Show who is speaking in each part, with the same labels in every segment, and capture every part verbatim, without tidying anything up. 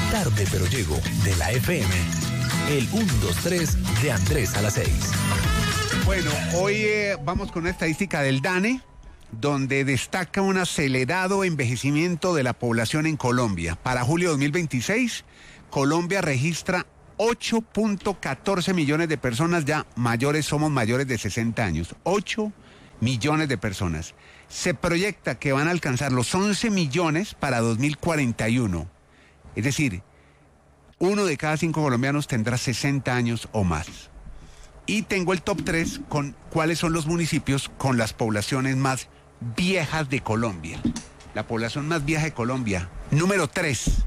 Speaker 1: Tarde pero llego, de la F M. El uno dos tres de Andrés a las seis.
Speaker 2: Bueno, hoy eh, vamos con una estadística del DANE, donde destaca un acelerado envejecimiento de la población en Colombia. Para julio de dos mil veintiséis, Colombia registra ocho punto catorce millones de personas ya mayores, somos mayores de sesenta años. ocho millones de personas. Se proyecta que van a alcanzar los once millones para dos mil cuarenta y uno. Es decir, uno de cada cinco colombianos tendrá sesenta años o más. Y tengo el top tres con cuáles son los municipios con las poblaciones más viejas de Colombia. La población más vieja de Colombia, número tres.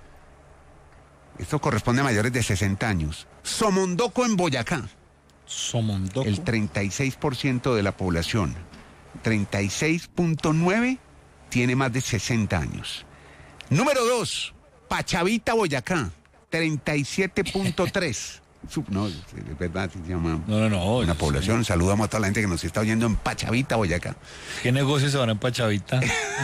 Speaker 2: Esto corresponde a mayores de sesenta años. Somondoco en Boyacá.
Speaker 3: Somondoco.
Speaker 2: El treinta y seis por ciento de la población, treinta y seis punto nueve, tiene más de sesenta años. Número dos, Pachavita, Boyacá, treinta y siete punto tres. No, es verdad, se llama
Speaker 3: No, no, no.
Speaker 2: una
Speaker 3: sí,
Speaker 2: población.
Speaker 3: sí.
Speaker 2: Saludamos a toda la gente que nos está oyendo en Pachavita, Boyacá.
Speaker 3: ¿Qué negocios se van en Pachavita?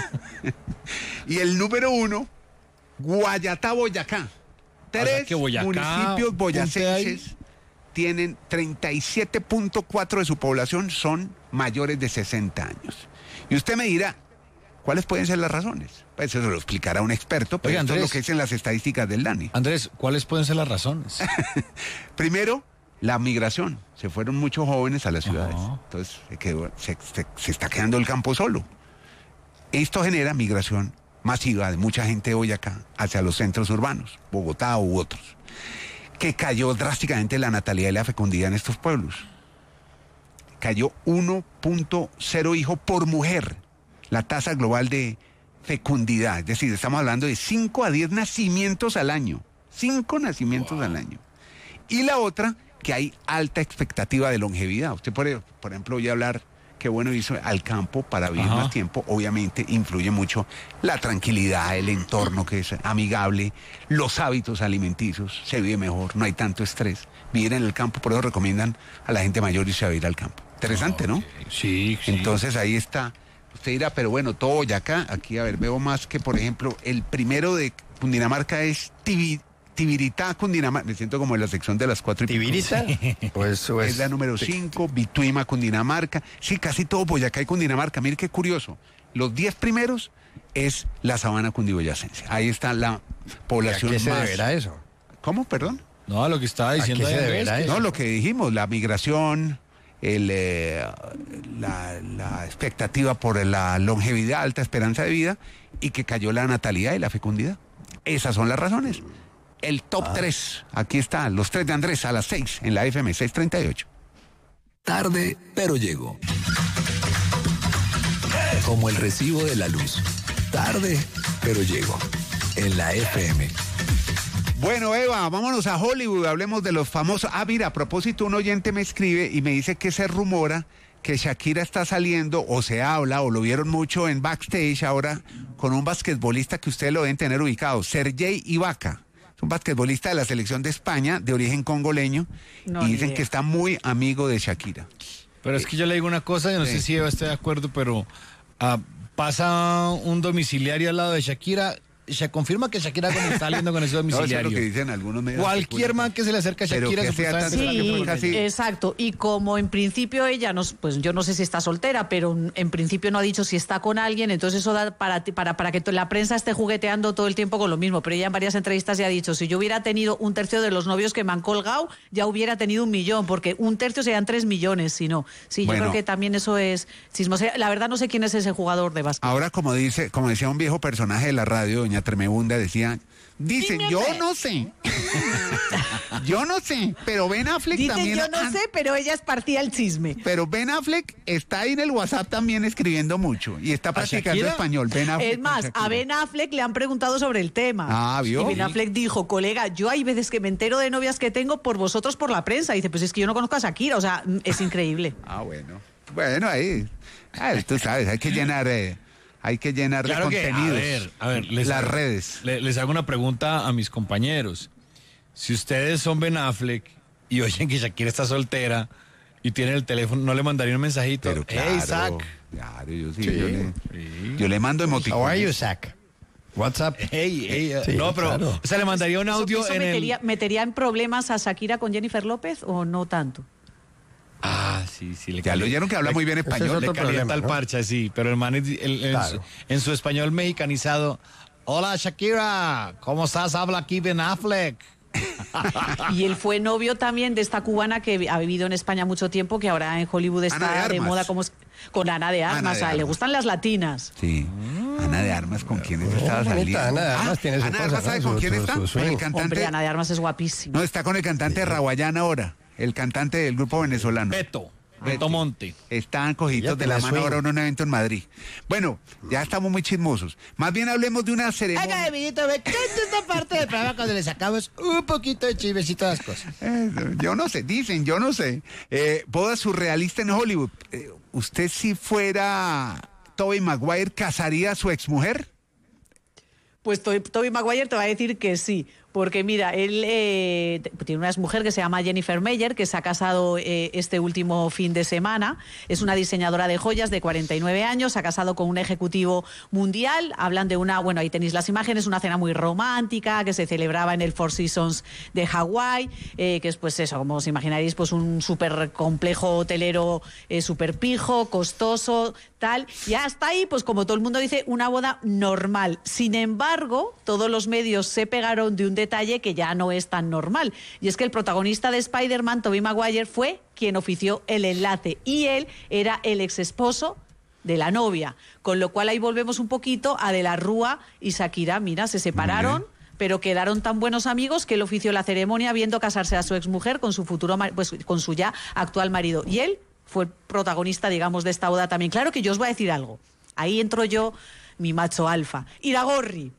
Speaker 2: Y el número uno, Guayatá, Boyacá. Tres
Speaker 3: O sea que Boyacá,
Speaker 2: municipios boyacenses
Speaker 3: ponte
Speaker 2: tienen treinta y siete punto cuatro de su población son mayores de sesenta años. Y usted me dirá, ¿cuáles pueden ser las razones? Pues eso se lo explicará un experto, pero
Speaker 3: Oiga,
Speaker 2: esto es
Speaker 3: Andrés,
Speaker 2: lo que dicen las estadísticas del DANE.
Speaker 3: Andrés, ¿cuáles pueden ser las razones?
Speaker 2: Primero, la migración. Se fueron muchos jóvenes a las ciudades.
Speaker 3: Ajá.
Speaker 2: Entonces se, quedó, se, se, se está quedando el campo solo. Esto genera migración masiva de mucha gente de Boyacá hacia los centros urbanos, Bogotá u otros, que cayó drásticamente la natalidad y la fecundidad en estos pueblos. Cayó uno punto cero hijos por mujer, la tasa global de fecundidad. Es decir, estamos hablando de cinco a diez nacimientos al año. cinco nacimientos wow. al año. Y la otra, que hay alta expectativa de longevidad. Usted, por, por ejemplo, oye hablar, qué bueno hizo al campo para vivir Ajá. más tiempo. Obviamente influye mucho la tranquilidad, el entorno que es amigable, los hábitos alimenticios, se vive mejor, no hay tanto estrés. Vivir en el campo, por eso recomiendan a la gente mayor irse a vivir al campo. Interesante, ¿no?
Speaker 3: Sí, sí.
Speaker 2: Entonces ahí está. Usted dirá, pero bueno, todo Boyacá, aquí a ver, veo más que, por ejemplo, el primero de Cundinamarca es Tibi, Tibiritá, Cundinamarca. Me siento como en la sección de las cuatro y
Speaker 4: ¿Tibirita?
Speaker 2: Pues, pues, es la número cinco, Bituima, Cundinamarca. Sí, casi todo Boyacá y Cundinamarca. Mire qué curioso. Los diez primeros es la sabana cundiboyacense. Ahí está la población
Speaker 4: ¿A qué
Speaker 2: más...
Speaker 4: se deberá eso?
Speaker 2: ¿Cómo, perdón?
Speaker 3: No, lo que estaba diciendo.
Speaker 4: ¿A qué se deberá eso?
Speaker 2: No, lo que dijimos, la migración... El, eh, la, la expectativa por la longevidad, alta esperanza de vida, y que cayó la natalidad y la fecundidad. Esas son las razones. El top ah. tres, aquí está, los tres de Andrés a las seis en la F M seiscientos treinta y ocho.
Speaker 1: Tarde, pero llego. Como el recibo de la luz. Tarde, pero llego. En la F M.
Speaker 2: Bueno, Eva, vámonos a Hollywood, hablemos de los famosos. Ah, mira, a propósito, un oyente me escribe y me dice que se rumora que Shakira está saliendo, o se habla, o lo vieron mucho en backstage ahora, con un basquetbolista que ustedes lo deben tener ubicado, Sergei Ibaka. Es un basquetbolista de la selección de España, de origen congoleño, no, y dicen idea. que está muy amigo de Shakira.
Speaker 3: Pero es que yo le digo una cosa, yo no sí. sé si Eva está de acuerdo, pero uh, pasa un domiciliario al lado de Shakira... Se confirma que Shakira está saliendo con ese domiciliario.
Speaker 2: No, es lo que dicen algunos medios.
Speaker 3: Cualquier man que se le acerca a Shakira se
Speaker 5: puede sí, casi... exacto. Y como en principio ella, no, pues yo no sé si está soltera, pero en principio no ha dicho si está con alguien, entonces eso da para, para, para que la prensa esté jugueteando todo el tiempo con lo mismo. Pero ella en varias entrevistas ya ha dicho, si yo hubiera tenido un tercio de los novios que me han colgado, ya hubiera tenido un millón, porque un tercio serían tres millones, si no. Sí, bueno, yo creo que también eso es sismo. La verdad no sé quién es ese jugador de básquet.
Speaker 2: Ahora, como dice, como decía un viejo personaje de la radio, doña Tremebunda, decía, dicen, Dime yo no sé, yo no sé, pero Ben Affleck
Speaker 5: dicen,
Speaker 2: también...
Speaker 5: yo no han... sé, pero ella es partida del chisme.
Speaker 2: Pero Ben Affleck está ahí en el WhatsApp también escribiendo mucho, y está practicando español, Ben Affleck.
Speaker 5: Es más, a Ben Affleck le han preguntado sobre el tema.
Speaker 2: Ah, ¿vio?
Speaker 5: Y Ben Affleck dijo, colega, yo hay veces que me entero de novias que tengo por vosotros por la prensa. Y dice, pues es que yo no conozco a Shakira, o sea, es increíble.
Speaker 2: Ah, bueno. Bueno, ahí, ah, tú sabes, hay que llenar... Eh, Hay que llenar
Speaker 3: claro
Speaker 2: de contenidos.
Speaker 3: Que, a ver, a ver, les
Speaker 2: las
Speaker 3: hago,
Speaker 2: redes.
Speaker 3: Les, les hago una pregunta a mis compañeros. Si ustedes son Ben Affleck y oyen que Shakira está soltera y tienen el teléfono, ¿no le mandarían un mensajito?
Speaker 2: Pero claro,
Speaker 3: hey, Zach.
Speaker 2: Claro, yo sí, sí. Yo, le, sí. yo le mando emoticones.
Speaker 4: How are you, Zach? WhatsApp.
Speaker 3: Hey, hey,
Speaker 4: Sí,
Speaker 3: no, pero
Speaker 4: claro.
Speaker 3: o sea, le mandaría un audio
Speaker 5: ¿Eso, eso
Speaker 3: en
Speaker 5: metería,
Speaker 3: el...
Speaker 5: metería en problemas a Shakira con Jennifer López o no tanto?
Speaker 3: Ah, sí, sí. Le
Speaker 2: Ya lo oyeron que habla
Speaker 3: le-
Speaker 2: muy bien
Speaker 4: Ese es
Speaker 2: español.
Speaker 4: otro
Speaker 3: Le calienta
Speaker 4: problema,
Speaker 3: el
Speaker 4: ¿no?
Speaker 3: parche, sí, pero el man es- el- el- en,
Speaker 4: Claro.
Speaker 3: su, en su español mexicanizado. Hola, Shakira, ¿cómo estás? Habla aquí Ben Affleck.
Speaker 5: Y él fue novio también de esta cubana que ha vivido en España mucho tiempo, que ahora en Hollywood
Speaker 2: Ana de
Speaker 5: está de,
Speaker 2: Armas.
Speaker 5: moda como es- con Ana de Armas.
Speaker 2: Ana de
Speaker 5: O sea, le
Speaker 2: Armas.
Speaker 5: gustan las latinas.
Speaker 2: Sí. Ana de Armas, ¿con quién
Speaker 4: Oh,
Speaker 2: estaba
Speaker 4: bonita,
Speaker 2: saliendo?
Speaker 4: Ana de Armas
Speaker 2: Ah,
Speaker 4: tiene su
Speaker 2: Ana de
Speaker 4: cosa,
Speaker 2: Armas, ¿sabe
Speaker 4: ¿no?
Speaker 2: con
Speaker 4: Su-
Speaker 2: quién
Speaker 4: su-
Speaker 2: está?
Speaker 4: su
Speaker 2: Con
Speaker 4: swing.
Speaker 2: el cantante.
Speaker 5: Hombre, Ana de Armas es guapísima.
Speaker 2: No, está con el cantante de Raguayana ahora, el cantante del grupo venezolano.
Speaker 3: Beto, Beto Monte.
Speaker 2: Están cogidos
Speaker 4: Ella
Speaker 2: de la
Speaker 4: tiene
Speaker 2: mano
Speaker 4: swing.
Speaker 2: ahora en un evento en Madrid. Bueno, ya estamos muy chismosos. Más bien hablemos de una ceremonia.
Speaker 3: Haga, amiguito, ve, canta esta parte del programa cuando le sacamos un poquito de chismecito a las cosas.
Speaker 2: Eh, yo no sé, dicen, yo no sé. Eh, boda surrealista en Hollywood. Eh, ¿Usted si fuera Tobey Maguire casaría a su exmujer?
Speaker 5: Pues To- Tobey Maguire te va a decir que sí, porque mira, él eh, t- tiene una exmujer que se llama Jennifer Meyer, que se ha casado eh, este último fin de semana. Es una diseñadora de joyas de cuarenta y nueve años, se ha casado con un ejecutivo mundial. Hablan de una, bueno, ahí tenéis las imágenes, una cena muy romántica que se celebraba en el Four Seasons de Hawái, eh, que es pues eso, como os imaginaréis, pues un súper complejo hotelero, eh, súper pijo, costoso, tal. Y hasta ahí, pues como todo el mundo dice, una boda normal. Sin embargo, todos los medios se pegaron de un detalle que ya no es tan normal. Y es que el protagonista de Spider-Man, Tobey Maguire, fue quien ofició el enlace. Y él era el exesposo de la novia. Con lo cual ahí volvemos un poquito a De la Rúa y Shakira. Mira, se separaron, pero quedaron tan buenos amigos que él ofició la ceremonia viendo casarse a su exmujer con su futuro, ma- pues con su ya actual marido. Y él fue el protagonista, digamos, de esta boda también. Claro que yo os voy a decir algo. Ahí entro yo, mi macho alfa. Iragorri.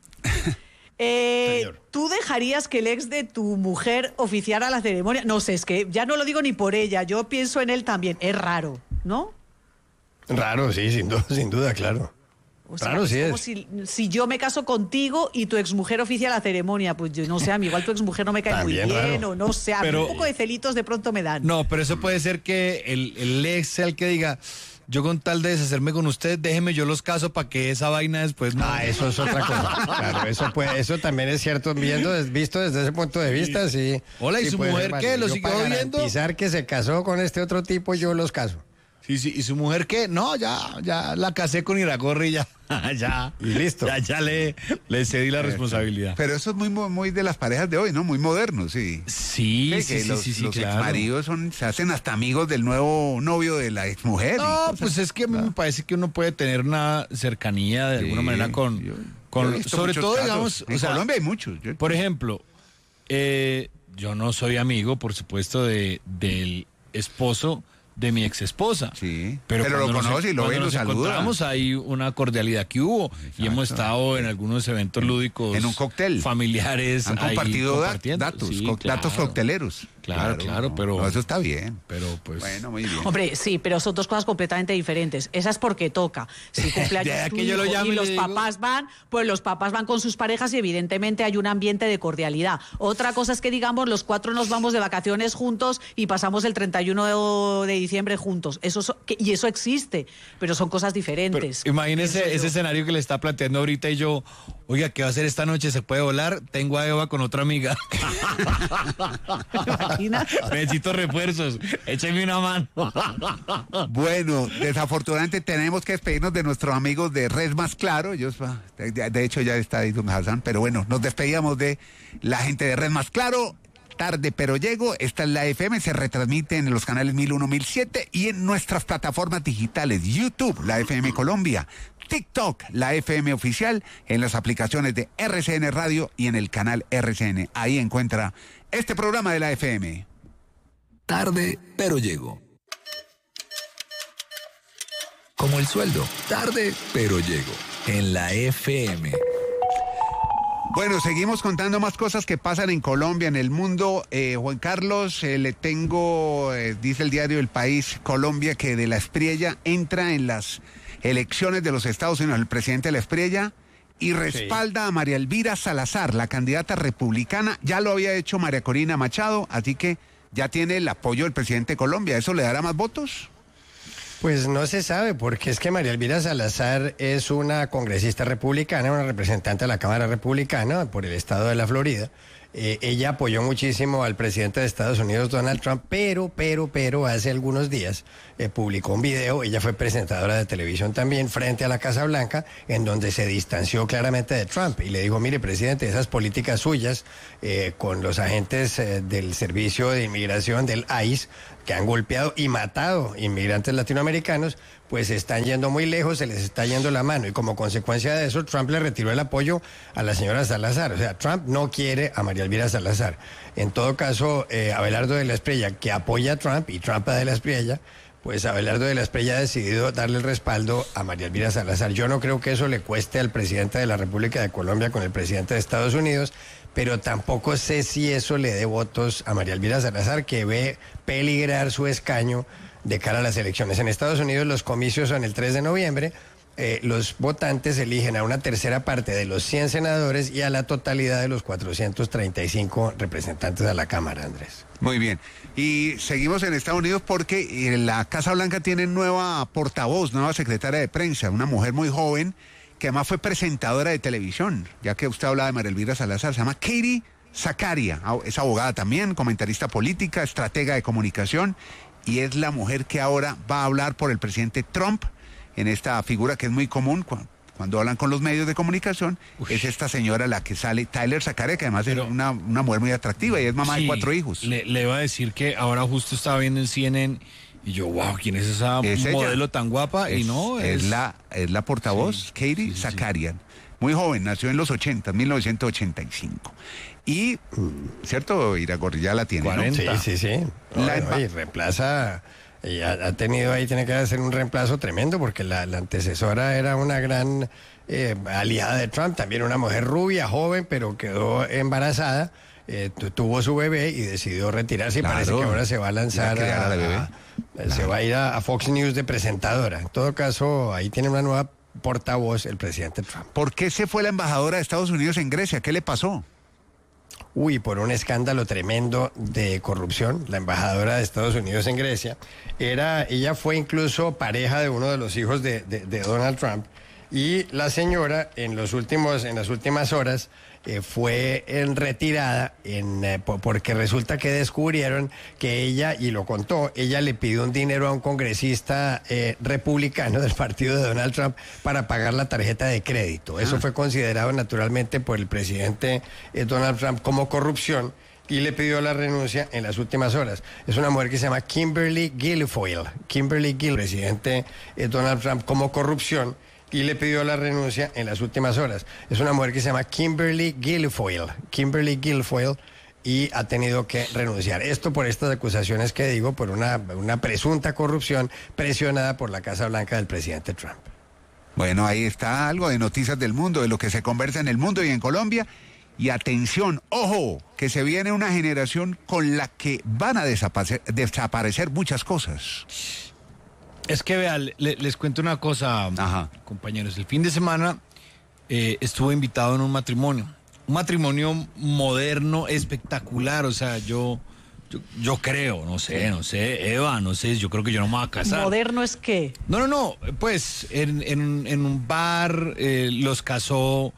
Speaker 5: Eh,
Speaker 4: Señor.
Speaker 5: ¿Tú dejarías que el ex de tu mujer oficiara la ceremonia? No sé, es que ya no lo digo ni por ella, yo pienso en él también. Es raro, ¿no?
Speaker 4: Raro, sí, sin duda, sin duda, claro.
Speaker 5: O sea,
Speaker 4: Claro,
Speaker 5: es
Speaker 4: sí
Speaker 5: como
Speaker 4: es.
Speaker 5: si, si yo me caso contigo y tu exmujer oficia la ceremonia. Pues yo no sé, a mí igual tu exmujer no me cae
Speaker 4: También
Speaker 5: muy bien
Speaker 4: raro.
Speaker 5: o no sé, a mí
Speaker 3: Pero-
Speaker 5: un poco de celitos de pronto me dan.
Speaker 3: No, pero eso puede ser que el, el ex sea el que diga, yo con tal de deshacerme con usted, déjeme yo los caso para que esa vaina después no.
Speaker 4: Ah, eso es otra cosa. Claro, eso puede, eso también es cierto, viendo, des- visto desde ese punto de vista, sí.
Speaker 3: Hola, ¿y
Speaker 4: sí
Speaker 3: su
Speaker 4: puede
Speaker 3: mujer
Speaker 4: ser
Speaker 3: qué?
Speaker 4: válido.
Speaker 3: ¿Lo
Speaker 4: Yo
Speaker 3: siguió
Speaker 4: para
Speaker 3: viendo?
Speaker 4: garantizar que se casó con este otro tipo, yo los caso.
Speaker 3: Sí, sí, ¿y su mujer qué? No, ya, ya la casé con Iragorri, ya, ya.
Speaker 4: Y listo.
Speaker 3: Ya, ya le, le cedí la responsabilidad.
Speaker 2: Pero eso es muy, mo- muy de las parejas de hoy, ¿no? Muy moderno, sí.
Speaker 3: Sí,
Speaker 2: Sí,
Speaker 3: sí,
Speaker 2: que
Speaker 3: sí,
Speaker 2: los,
Speaker 3: sí, sí,
Speaker 2: los
Speaker 3: claro.
Speaker 2: exmaridos son, se hacen hasta amigos del nuevo novio de la exmujer. y
Speaker 3: No,
Speaker 2: cosas.
Speaker 3: pues es que a mí me parece que uno puede tener una cercanía de alguna
Speaker 2: Sí,
Speaker 3: manera con,
Speaker 2: yo-
Speaker 3: con
Speaker 2: yo he visto
Speaker 3: sobre
Speaker 2: muchos
Speaker 3: todo,
Speaker 2: casos.
Speaker 3: digamos,
Speaker 2: En
Speaker 3: o sea,
Speaker 2: Colombia hay muchos. Yo-
Speaker 3: por ejemplo, eh, yo no soy amigo, por supuesto, de del esposo de mi ex esposa.
Speaker 2: Sí, pero lo
Speaker 3: cuando nos-
Speaker 2: conoce y lo
Speaker 3: cuando
Speaker 2: ve y lo
Speaker 3: nos
Speaker 2: saluda.
Speaker 3: encontramos, hay una cordialidad que hubo y hemos estado en algunos eventos lúdicos.
Speaker 2: En un cóctel.
Speaker 3: Familiares.
Speaker 2: Han
Speaker 3: ahí
Speaker 2: compartido da-
Speaker 3: compartiendo.
Speaker 2: datos,
Speaker 3: Sí,
Speaker 2: co-
Speaker 3: claro.
Speaker 2: datos cocteleros.
Speaker 3: Claro, claro, pero-
Speaker 2: no, eso está bien.
Speaker 3: Pero pues.
Speaker 2: Bueno, muy bien.
Speaker 5: Hombre, sí, pero son dos cosas completamente diferentes. Esa es porque toca. Si cumpleaños
Speaker 3: Ya
Speaker 5: tu
Speaker 3: que yo lo
Speaker 5: hijo
Speaker 3: llamo
Speaker 5: y
Speaker 3: y
Speaker 5: los
Speaker 3: le digo-
Speaker 5: papás van, pues los papás van con sus parejas y evidentemente hay un ambiente de cordialidad. Otra cosa es que digamos los cuatro nos vamos de vacaciones juntos y pasamos el treinta y uno de diciembre juntos. Eso so- que- y eso existe, pero son cosas
Speaker 3: Pero
Speaker 5: diferentes.
Speaker 3: imagínese
Speaker 5: Pienso
Speaker 3: ese
Speaker 5: yo.
Speaker 3: escenario que le está planteando ahorita y yo, oiga, ¿qué va a hacer esta noche? ¿Se puede volar? Tengo a Eva con otra amiga.
Speaker 5: ¿Te imaginas?
Speaker 3: Necesito refuerzos. Écheme una mano.
Speaker 2: Bueno, desafortunadamente tenemos que despedirnos de nuestros amigos de Red Más Claro. Ellos, ah, de, de hecho, ya está ahí don Hassan, pero bueno, nos despedíamos de la gente de Red Más Claro. Tarde, pero llego. Esta es la F M, se retransmite en los canales mil uno, mil siete y en nuestras plataformas digitales, YouTube, la F M Colombia, TikTok, la F M Oficial, en las aplicaciones de R C N Radio y en el canal R C N. Ahí encuentra este programa de la F M.
Speaker 1: Tarde, pero llego. Como el sueldo. Tarde, pero llego. En la F M.
Speaker 2: Bueno, seguimos contando más cosas que pasan en Colombia, en el mundo. Eh, Juan Carlos, eh, le tengo, eh, dice el diario El País, Colombia, que de la Espriella entra en las elecciones de los Estados Unidos, el presidente de la Espriella, y respalda a María Elvira Salazar, la candidata republicana. Ya lo había hecho María Corina Machado, así que ya tiene el apoyo del presidente de Colombia. ¿Eso le dará más votos?
Speaker 4: Pues no se sabe, porque es que María Elvira Salazar es una congresista republicana, una representante de la Cámara Republicana por el estado de la Florida. Eh, ella apoyó muchísimo al presidente de Estados Unidos, Donald Trump, pero, pero, pero, hace algunos días eh, publicó un video, ella fue presentadora de televisión también, frente a la Casa Blanca, en donde se distanció claramente de Trump y le dijo, mire, presidente, esas políticas suyas eh, con los agentes eh, del Servicio de Inmigración, del I C E, que han golpeado y matado inmigrantes latinoamericanos, pues están yendo muy lejos, se les está yendo la mano. Y como consecuencia de eso, Trump le retiró el apoyo a la señora Salazar. O sea, Trump no quiere a María Elvira Salazar. En todo caso, eh, Abelardo de la Espriella, que apoya a Trump, y Trump a de la Espriella, pues Abelardo de la Espriella ha decidido darle el respaldo a María Elvira Salazar. Yo no creo que eso le cueste al presidente de la República de Colombia con el presidente de Estados Unidos, pero tampoco sé si eso le dé votos a María Elvira Salazar, que ve peligrar su escaño de cara a las elecciones. En Estados Unidos los comicios son el tres de noviembre, eh, los votantes eligen a una tercera parte de los cien senadores y a la totalidad de los cuatrocientos treinta y cinco representantes a la Cámara, Andrés.
Speaker 2: Muy bien. Y seguimos en Estados Unidos porque en la Casa Blanca tiene nueva portavoz, nueva secretaria de prensa, una mujer muy joven que además fue presentadora de televisión, ya que usted hablaba de María Elvira Salazar, se llama Katie Zakaria, es abogada también, comentarista política, estratega de comunicación, y es la mujer que ahora va a hablar por el presidente Trump en esta figura que es muy común cuando, cuando hablan con los medios de comunicación. Uy. Es esta señora la que sale, Tyler Zakaria, que además Pero, es una, una mujer muy atractiva y es mamá sí, de cuatro hijos.
Speaker 3: Le, le iba a decir que ahora justo estaba viendo en C N N y yo, wow, ¿quién es esa es modelo ella. tan guapa?
Speaker 2: Es,
Speaker 3: y no,
Speaker 2: es... es la es la portavoz, sí, Katie sí, Zakaria. Sí. Muy joven, nació en los ochenta, mil novecientos ochenta y cinco. Y, ¿cierto? Iragorri ya la tiene,
Speaker 4: cuarenta. ¿no? Sí, sí, sí. La no, y reemplaza, y ha, ha tenido ahí, tiene que hacer un reemplazo tremendo, porque la, la antecesora era una gran eh, aliada de Trump, también una mujer rubia, joven, pero quedó embarazada. Eh, tuvo su bebé y decidió retirarse y claro, parece que ahora se va a lanzar a, a, la bebé. A, claro. se va a ir a, a Fox News de presentadora. En todo caso, ahí tiene una nueva portavoz el presidente Trump.
Speaker 2: ¿Por qué se fue la embajadora de Estados Unidos en Grecia? ¿Qué le pasó?
Speaker 4: Uy, por un escándalo tremendo de corrupción. La embajadora de Estados Unidos en Grecia era, ella fue incluso pareja de uno de los hijos de, de, de Donald Trump. Y la señora en los últimos, en las últimas horas eh, fue en retirada en, eh, porque resulta que descubrieron que ella, y lo contó, ella le pidió un dinero a un congresista eh, republicano del partido de Donald Trump para pagar la tarjeta de crédito. Eso ah. fue considerado naturalmente por el presidente eh, Donald Trump como corrupción y le pidió la renuncia en las últimas horas. Es una mujer que se llama Kimberly Guilfoyle. Kimberly Guilfoyle, presidente eh, Donald Trump como corrupción, y le pidió la renuncia en las últimas horas. Es una mujer que se llama Kimberly Guilfoyle, Kimberly Guilfoyle, y ha tenido que renunciar. Esto por estas acusaciones que digo, por una, una presunta corrupción presionada por la Casa Blanca del presidente Trump.
Speaker 2: Bueno, ahí está algo de noticias del mundo, de lo que se conversa en el mundo y en Colombia. Y atención, ojo, que se viene una generación con la que van a desaparecer, desaparecer muchas cosas.
Speaker 3: Es que, vea, le, les cuento una cosa, Ajá. compañeros. El fin de semana eh, estuve invitado en un matrimonio. Un matrimonio moderno, espectacular. O sea, yo, yo, yo creo, no sé, no sé, Eva, no sé, yo creo que yo no me voy a casar.
Speaker 5: ¿Moderno es qué?
Speaker 3: No, no, no, pues en, en, en un bar eh, los casó...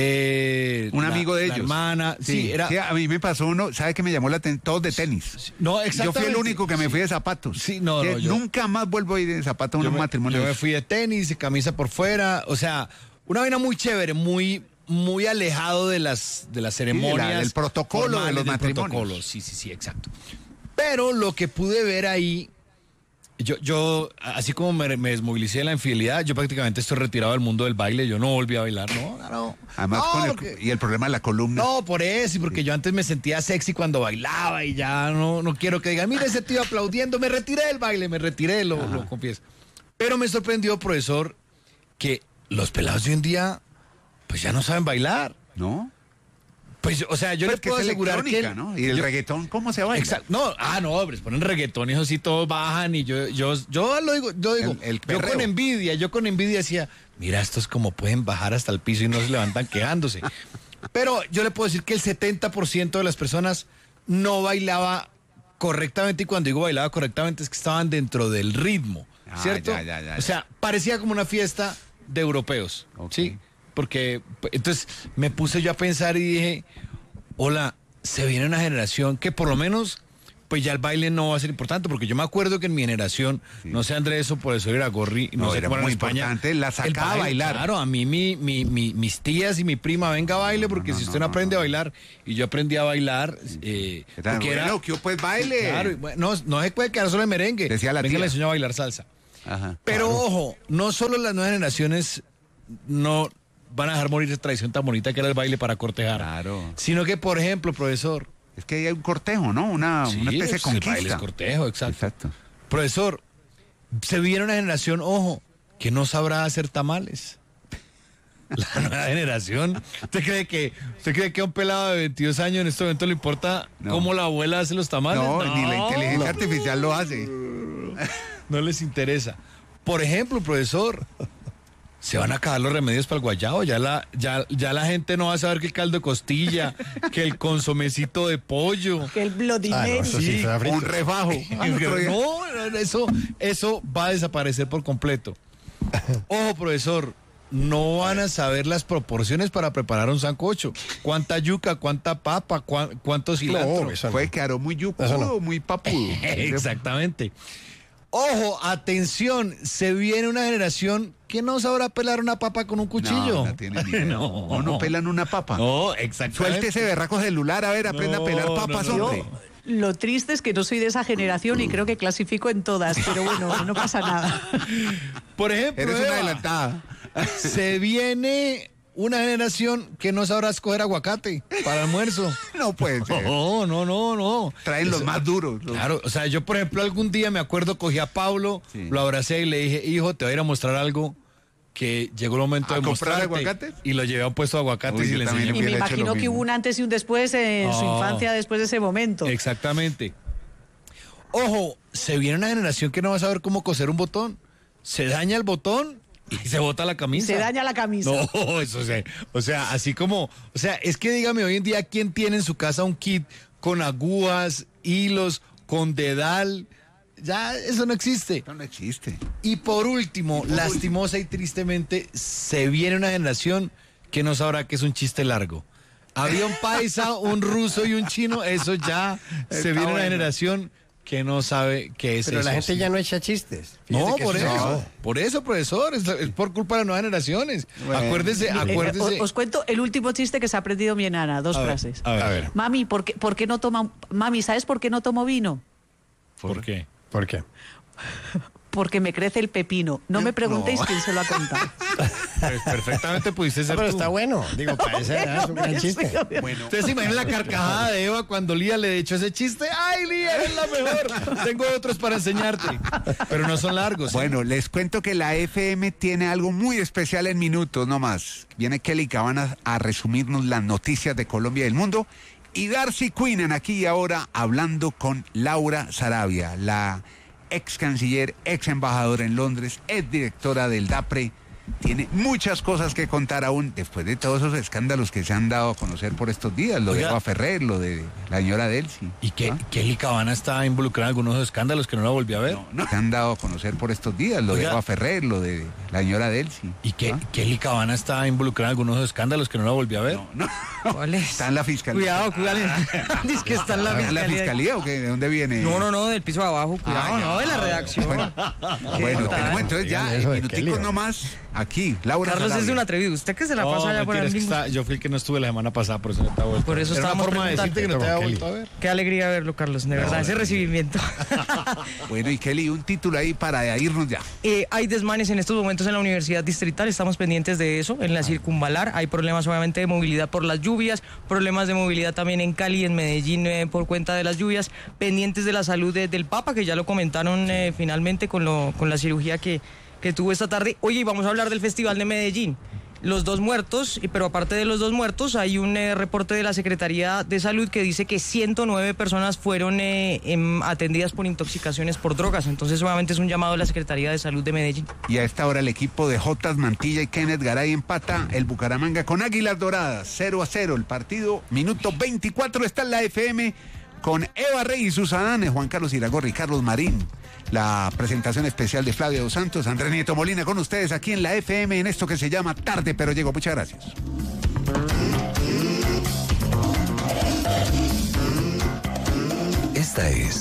Speaker 3: Eh,
Speaker 2: un
Speaker 3: la,
Speaker 2: amigo de
Speaker 3: la
Speaker 2: ellos.
Speaker 3: hermana, sí,
Speaker 2: sí,
Speaker 3: era...
Speaker 2: sí, a mí me pasó uno, ¿sabe qué me llamó la atención? Todos de tenis.
Speaker 3: No, exactamente.
Speaker 2: Yo fui el único que me fui de zapatos.
Speaker 3: Sí, no, no, yo,
Speaker 2: nunca más vuelvo a ir de zapatos a un
Speaker 3: me,
Speaker 2: matrimonio.
Speaker 3: Yo me fui de tenis, de camisa por fuera, o sea, una vaina muy chévere, muy muy alejado de las de las ceremonias,
Speaker 2: sí, la, del protocolo de los matrimonios.
Speaker 3: Protocolo. Sí, sí, sí, exacto. Pero lo que pude ver ahí, Yo, yo, así como me, me desmovilicé de la infidelidad, yo prácticamente estoy retirado del mundo del baile, yo no volví a bailar, no, no.
Speaker 2: Además,
Speaker 3: no,
Speaker 2: con el,
Speaker 3: porque,
Speaker 2: y el problema de la columna.
Speaker 3: No, por eso, y porque yo antes me sentía sexy cuando bailaba y ya no, no quiero que digan, mira ese tío aplaudiendo, me retiré del baile, me retiré, lo, lo confieso. Pero me sorprendió, profesor, que los pelados de hoy en día, pues ya no saben bailar.
Speaker 2: ¿No?
Speaker 3: Pues, o sea, yo
Speaker 2: pues
Speaker 3: le puedo asegurar que... El,
Speaker 2: ¿no? ¿Y el
Speaker 3: yo,
Speaker 2: reggaetón cómo se baila?
Speaker 3: Exacto. No, ah, no, hombre, ponen reggaetón y eso sí todos bajan y yo, yo, yo lo digo, yo digo, el, el yo con envidia, yo con envidia decía, mira, estos como pueden bajar hasta el piso y no se levantan quejándose. Pero yo le puedo decir que el setenta por ciento de las personas no bailaba correctamente, y cuando digo bailaba correctamente es que estaban dentro del ritmo.
Speaker 2: Ah,
Speaker 3: ¿cierto?
Speaker 2: ya, ya, ya, ya.
Speaker 3: O sea, parecía como una fiesta de europeos,
Speaker 2: Okay.
Speaker 3: ¿sí? Porque, entonces, me puse yo a pensar y dije, hola, se viene una generación que por lo menos, pues ya el baile no va a ser importante, porque yo me acuerdo que en mi generación, sí. no sé Andrés o por eso era Gorri, no,
Speaker 2: no
Speaker 3: sé
Speaker 2: era
Speaker 3: cómo era
Speaker 2: muy
Speaker 3: en España,
Speaker 2: importante, la sacaba a bailar.
Speaker 3: Claro, a mí mi, mi, mi, mis tías y mi prima, venga a baile, porque no, no, si usted no, no aprende no. a bailar, y yo aprendí a bailar, eh,
Speaker 2: era,
Speaker 3: porque
Speaker 2: bueno,
Speaker 3: era,
Speaker 2: que yo pues baile.
Speaker 3: Claro, y, no, no se puede quedar solo en merengue.
Speaker 2: Decía la
Speaker 3: venga,
Speaker 2: tía.
Speaker 3: le enseñó a bailar salsa.
Speaker 2: Ajá,
Speaker 3: Pero
Speaker 2: claro.
Speaker 3: ojo, no solo las nuevas generaciones no van a dejar morir esa tradición tan bonita que era el baile para cortejar,
Speaker 2: claro.
Speaker 3: sino que, por ejemplo, profesor,
Speaker 2: es que hay un cortejo, ¿no? Una,
Speaker 3: sí,
Speaker 2: una especie de conquista.
Speaker 3: El baile es cortejo, exacto.
Speaker 2: exacto.
Speaker 3: Profesor, se viene una generación, ojo, que no sabrá hacer tamales. La nueva generación. ¿Usted cree que usted cree que a un pelado de veintidós años en este momento le importa no. cómo la abuela hace los tamales?
Speaker 2: No,
Speaker 3: no.
Speaker 2: ni la inteligencia no. artificial lo hace.
Speaker 3: No les interesa. Por ejemplo, profesor, se van a acabar los remedios para el guayabo. Ya la, ya, ya la gente no va a saber que el caldo de costilla, que el consomecito de pollo,
Speaker 5: que el Bloody Mary,
Speaker 4: ah, no,
Speaker 3: sí,
Speaker 4: sí,
Speaker 2: un refajo.
Speaker 3: Ah, no, eso, eso va a desaparecer por completo. Ojo, profesor, no van a saber las proporciones para preparar un sancocho. ¿Cuánta yuca, cuánta papa, cuá, cuánto cilantro?
Speaker 2: No, eso puede quedar muy yucudo, no. muy papudo.
Speaker 3: Exactamente. Ojo, atención, se viene una generación que no sabrá pelar una papa con un cuchillo.
Speaker 2: No, no tiene ni idea.
Speaker 3: No.
Speaker 2: O no pelan una papa.
Speaker 3: No, exactamente.
Speaker 2: Suelte ese berraco celular, a ver, aprenda no, a pelar papas,
Speaker 3: no, no,
Speaker 2: hombre.
Speaker 3: no.
Speaker 5: Lo triste es que no soy de esa generación y creo que clasifico en todas, pero bueno, no pasa nada.
Speaker 3: Por ejemplo,
Speaker 2: eres
Speaker 3: Eva,
Speaker 2: una adelantada.
Speaker 3: Se viene una generación que no sabrá escoger aguacate para almuerzo.
Speaker 2: No puede ser.
Speaker 3: No, no, no, no.
Speaker 2: Traen
Speaker 3: Eso,
Speaker 2: los más duros. Los...
Speaker 3: Claro, o sea, yo por ejemplo algún día me acuerdo, cogí a Pablo, sí. lo abracé y le dije, hijo, te voy a ir a mostrar algo que llegó el momento
Speaker 2: ¿A
Speaker 3: de
Speaker 2: comprar
Speaker 3: mostrarte.
Speaker 2: aguacates?
Speaker 3: Y lo llevé a un puesto de aguacates
Speaker 2: Uy,
Speaker 3: y le enseñé.
Speaker 5: Y me imagino que hubo un antes y un después en oh, su infancia después de ese momento.
Speaker 3: Exactamente. Ojo, se viene una generación que no va a saber cómo coser un botón. Se daña el botón y se bota la camisa.
Speaker 5: Se daña la camisa.
Speaker 3: No, eso sí. O sea, así como, o sea, es que dígame hoy en día quién tiene en su casa un kit con agujas, hilos, con dedal. Ya eso no existe.
Speaker 2: No, no existe.
Speaker 3: Y por último,
Speaker 2: y por
Speaker 3: lastimosa
Speaker 2: último.
Speaker 3: y tristemente, se viene una generación que no sabrá que es un chiste largo. Había un paisa, un ruso y un chino, eso ya
Speaker 2: Está
Speaker 3: se viene
Speaker 2: bueno.
Speaker 3: una generación que no sabe qué es
Speaker 4: Pero
Speaker 3: eso.
Speaker 4: la gente
Speaker 3: sí.
Speaker 4: ya no echa chistes.
Speaker 3: Fíjate
Speaker 4: No,
Speaker 3: por
Speaker 4: eso
Speaker 3: eso,
Speaker 4: es
Speaker 3: por eso, profesor, es, es por culpa de las nuevas generaciones.
Speaker 2: Bueno.
Speaker 3: Acuérdese, acuérdese.
Speaker 5: Eh, os, os cuento el último chiste que se ha aprendido mi enana, dos
Speaker 3: a
Speaker 5: frases.
Speaker 3: Ver, a ver. A ver.
Speaker 5: Mami, ¿por qué, ¿por qué no toma, mami, ¿sabes por qué no tomo vino?
Speaker 3: ¿Por qué?
Speaker 4: ¿Por qué?
Speaker 5: Porque me crece el pepino. No me preguntéis
Speaker 2: No.
Speaker 5: quién se lo ha contado.
Speaker 3: Pues perfectamente pudiste ser
Speaker 4: Ah, pero
Speaker 3: tú.
Speaker 4: está bueno. Digo, para esa edad es un gran chiste.
Speaker 2: Bueno.
Speaker 3: Ustedes se imaginan la carcajada de Eva cuando Lía le echó ese chiste. ¡Ay, Lía, eres la mejor! Tengo otros para enseñarte. Pero no son largos. ¿sí?
Speaker 2: Bueno, les cuento que la F M tiene algo muy especial en minutos nomás. Viene Kelly Cabana a resumirnos las noticias de Colombia y del mundo. Y Darcy Queenan aquí y ahora hablando con Laura Sarabia, la ex canciller, ex embajadora en Londres, ex directora del DAPRE. Tiene muchas cosas que contar aún después de todos esos escándalos que se han dado a conocer por estos días. Lo
Speaker 3: Oiga.
Speaker 2: de Eva Ferrer, lo de la señora Delcy.
Speaker 3: ¿Y que
Speaker 2: ¿Ah?
Speaker 3: Kelly Cabana está involucrada en algunos de los escándalos que no la volví a ver?
Speaker 2: No, no. Se han dado a conocer por estos días. Lo
Speaker 3: Oiga.
Speaker 2: de Eva Ferrer, lo de la señora Delcy.
Speaker 3: ¿Y que
Speaker 2: ¿Ah?
Speaker 3: Kelly Cabana está involucrada en algunos de los escándalos que no la volví a ver?
Speaker 2: No, no.
Speaker 6: ¿Cuál es?
Speaker 2: Está en la fiscalía.
Speaker 6: Cuidado, cuidado. Dice que está en la
Speaker 2: ¿Está en
Speaker 6: fiscalía.
Speaker 2: la fiscalía o qué? ¿De dónde viene?
Speaker 6: No, no, no, del piso de abajo. Cuidado,
Speaker 2: Ah,
Speaker 6: no, de la
Speaker 2: ya.
Speaker 6: redacción.
Speaker 2: Bueno,
Speaker 6: ¿Qué
Speaker 2: bueno,
Speaker 6: tal?
Speaker 2: tenemos entonces ya
Speaker 4: Digan
Speaker 2: en
Speaker 4: eso de
Speaker 2: minuticos
Speaker 4: Kelly, ¿no?
Speaker 2: nomás aquí, Laura
Speaker 6: Carlos
Speaker 2: Sarabia.
Speaker 6: es de un atrevido. Usted que se la
Speaker 3: No,
Speaker 6: pasa allá por
Speaker 3: mentira,
Speaker 6: el
Speaker 3: es que
Speaker 6: mismo.
Speaker 3: está- yo fui el que no estuve la semana pasada, por eso no te ha vuelto.
Speaker 6: Por eso
Speaker 3: Era una
Speaker 6: estábamos
Speaker 3: forma de decirte que no te
Speaker 4: preguntando.
Speaker 3: había
Speaker 4: Como
Speaker 3: vuelto a ver.
Speaker 6: Qué alegría verlo, Carlos. De verdad, ese recibimiento.
Speaker 2: Bueno, y Kelly, un título ahí para irnos ya.
Speaker 6: Eh, hay desmanes en estos momentos en la Universidad Distrital, estamos pendientes de eso, en la circunvalar. Hay problemas obviamente de movilidad por las lluvias, problemas de movilidad también en Cali, en Medellín eh, por cuenta de las lluvias, pendientes de la salud de- del Papa, que ya lo comentaron eh, finalmente con, lo, con la cirugía que, que tuvo esta tarde. Oye, y vamos a hablar del Festival de Medellín. Los dos muertos, y- pero aparte de los dos muertos, hay un eh, reporte de la Secretaría de Salud que dice que ciento nueve personas fueron eh, em, atendidas por intoxicaciones por drogas. Entonces, obviamente es un llamado de la Secretaría de Salud de Medellín.
Speaker 2: Y a esta hora el equipo de Jotas Mantilla y Kenneth Garay empata el Bucaramanga con Águilas Doradas, cero a cero. El partido, minuto veinticuatro, está en la F M con Eva Rey y sus Adanes, Juan Carlos Iragorri, Carlos Marín. La presentación especial de Flavia Dos Santos, Andrés Nieto Molina con ustedes aquí en la F M en esto que se llama Tarde pero Llego. Muchas gracias.
Speaker 1: Esta es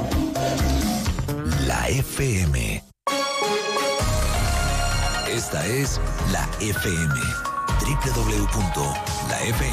Speaker 1: la F M. Esta es la F M. doble u doble u doble u punto la f m